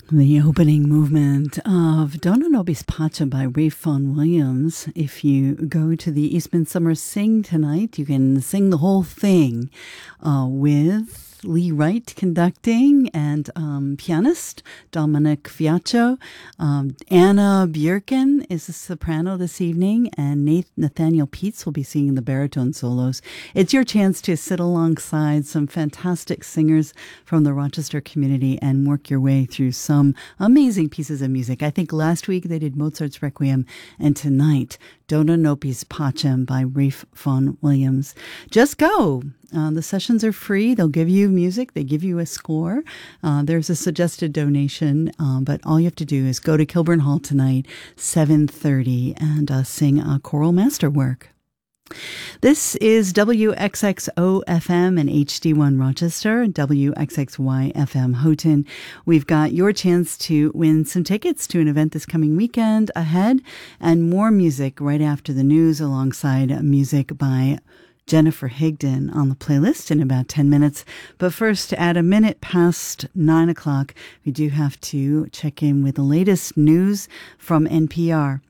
The opening movement of Dona Nobis Pacem by Ralph Vaughan Williams. If you go to the East Midsummer Sing tonight, you can sing the whole thing with Lee Wright conducting and pianist Dominic Fiaccio. Anna Bjorken is a soprano this evening, and Nathaniel Peets will be singing the baritone solos. It's your chance to sit alongside some fantastic singers from the Rochester community and work your way through some amazing pieces of music. I think last week they did Mozart's Requiem, and tonight Dona Nobis Pacem by Ralph Vaughan Williams. Just go. The sessions are free. They'll give you music. They give you a score. There's a suggested donation, but all you have to do is go to Kilburn Hall tonight, 7:30, and sing a choral masterwork. This is WXXO FM and HD1 Rochester, WXXY FM Houghton. We've got your chance to win some tickets to an event this coming weekend ahead, and more music right after the news, alongside music by Jennifer Higdon on the playlist in about 10 minutes. But first, at a minute past 9 o'clock, we do have to check in with the latest news from NPR.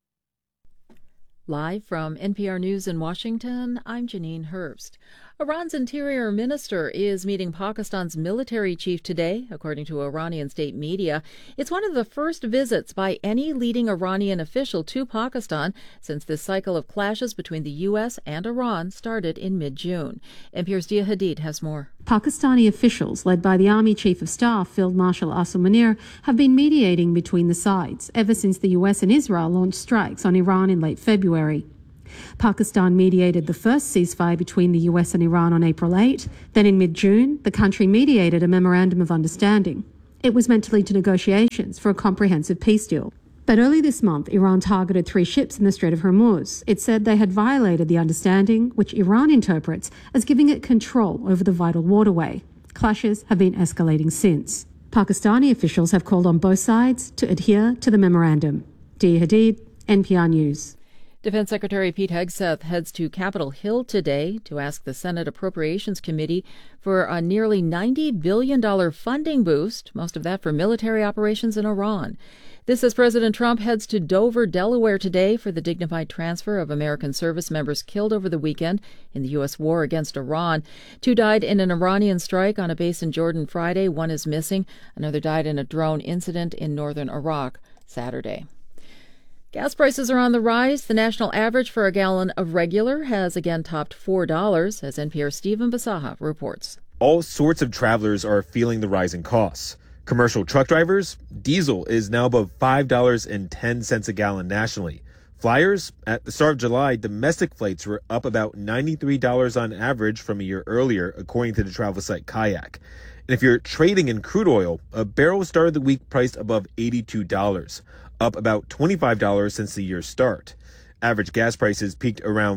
Live from NPR News in Washington, I'm Janine Herbst. Iran's interior minister is meeting Pakistan's military chief today, according to Iranian state media. It's one of the first visits by any leading Iranian official to Pakistan since this cycle of clashes between the U.S. and Iran started in mid-June. NPR's Dia Hadid has more. Pakistani officials, led by the Army Chief of Staff, Field Marshal Asim Munir, have been mediating between the sides ever since the U.S. and Israel launched strikes on Iran in late February. Pakistan mediated the first ceasefire between the US and Iran on April 8. Then in mid-June, the country mediated a memorandum of understanding. It was meant to lead to negotiations for a comprehensive peace deal. But early this month, Iran targeted 3 ships in the Strait of Hormuz. It said they had violated the understanding, which Iran interprets as giving it control over the vital waterway. Clashes have been escalating since. Pakistani officials have called on both sides to adhere to the memorandum. Dia Hadid, NPR News. Defense Secretary Pete Hegseth heads to Capitol Hill today to ask the Senate Appropriations Committee for a nearly $90 billion funding boost, most of that for military operations in Iran. This as President Trump heads to Dover, Delaware today for the dignified transfer of American service members killed over the weekend in the U.S. war against Iran. 2 died in an Iranian strike on a base in Jordan Friday. 1 is missing. Another died in a drone incident in northern Iraq Saturday. Gas prices are on the rise. The national average for a gallon of regular has again topped $4, as NPR's Stephen Basaha reports. All sorts of travelers are feeling the rising costs. Commercial truck drivers, diesel is now above $5.10 a gallon nationally. Flyers, at the start of July, domestic flights were up about $93 on average from a year earlier, according to the travel site Kayak. And if you're trading in crude oil, a barrel started the week priced above $82. Up about $25 since the year's start. Average gas prices peaked around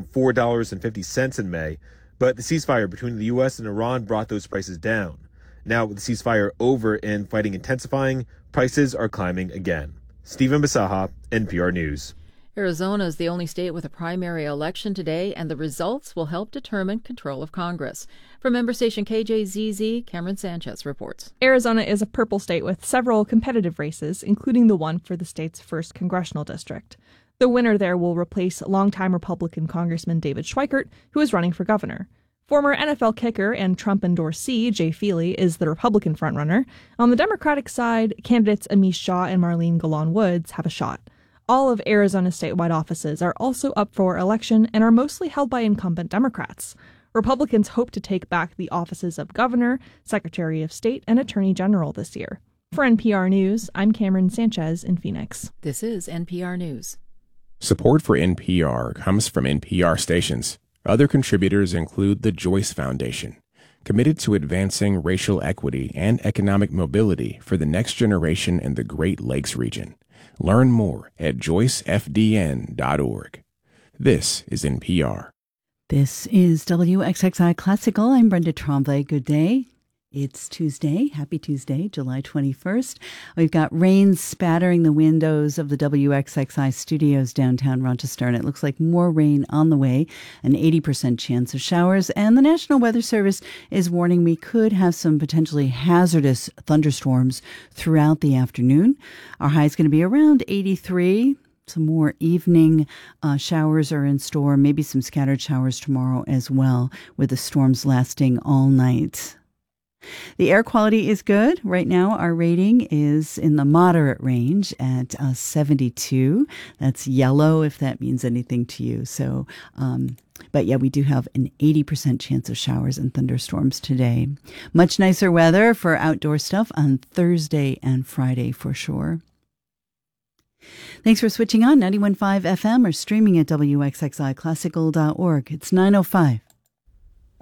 $4.50 in May, but the ceasefire between the U.S. and Iran brought those prices down. Now, with the ceasefire over and fighting intensifying, prices are climbing again. Stephen Basaha, NPR News. Arizona is the only state with a primary election today, and the results will help determine control of Congress. From member station KJZZ, Cameron Sanchez reports. Arizona is a purple state with several competitive races, including the one for the state's first congressional district. The winner there will replace longtime Republican Congressman David Schweikert, who is running for governor. Former NFL kicker and Trump endorsee Jay Feely is the Republican frontrunner. On the Democratic side, candidates Amish Shaw and Marlene Golan Woods have a shot. All of Arizona's statewide offices are also up for election and are mostly held by incumbent Democrats. Republicans hope to take back the offices of Governor, Secretary of State, and Attorney General this year. For NPR News, I'm Cameron Sanchez in Phoenix. This is NPR News. Support for NPR comes from NPR stations. Other contributors include the Joyce Foundation, committed to advancing racial equity and economic mobility for the next generation in the Great Lakes region. Learn more at joycefdn.org. This is NPR. This is WXXI Classical. I'm Brenda Tremblay. Good day. It's Tuesday. Happy Tuesday, July 21st. We've got rain spattering the windows of the WXXI studios downtown Rochester, and it looks like more rain on the way, an 80% chance of showers. And the National Weather Service is warning we could have some potentially hazardous thunderstorms throughout the afternoon. Our high is going to be around 83. Some more evening showers are in store, maybe some scattered showers tomorrow as well, with the storms lasting all night. The air quality is good. Right now, our rating is in the moderate range at 72. That's yellow, if that means anything to you. So, but yeah, we do have an 80% chance of showers and thunderstorms today. Much nicer weather for outdoor stuff on Thursday and Friday for sure. Thanks for switching on 91.5 FM or streaming at WXXIClassical.org. It's 9:05.